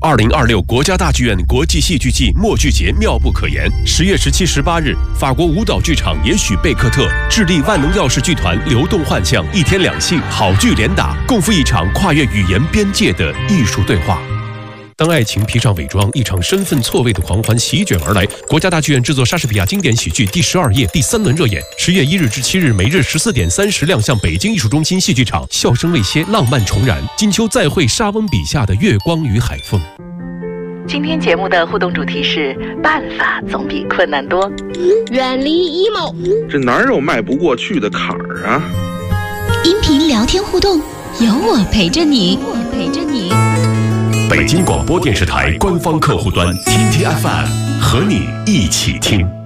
2026国家大剧院国际戏剧季默剧节妙不可言。10月17、18日，法国舞蹈剧场也许贝克特、智利万能钥匙剧团流动幻象1天2戏好剧连打，共赴一场跨越语言边界的艺术对话。当爱情披上伪装，一场身份错位的狂欢席卷而来。国家大剧院制作莎士比亚经典喜剧《第12夜》第3轮热演，10月1日至7日，每日14点30亮相北京艺术中心戏剧场。笑声未歇，浪漫重燃。金秋再会莎翁笔下的月光与海风。 今天节目的互动主题是办法总比困难多， 远离 emo。 这哪有迈不过去的坎儿啊？ 音频聊天互动，有我陪着你。 北京广播电视台官方客户端 TTFM 和你一起听。